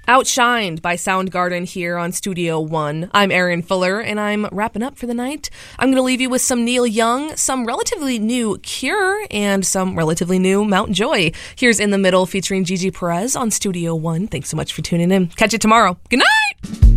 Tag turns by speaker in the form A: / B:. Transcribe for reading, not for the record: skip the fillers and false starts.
A: Outshined by Soundgarden here on Studio One. I'm Erin Fuller, and I'm wrapping up for the night. I'm going to leave you with some Neil Young, some relatively new Cure, and some relatively new Mount Joy. Here's In the Middle featuring Gigi Perez on Studio One. Thanks so much for tuning in. Catch you tomorrow. Good night!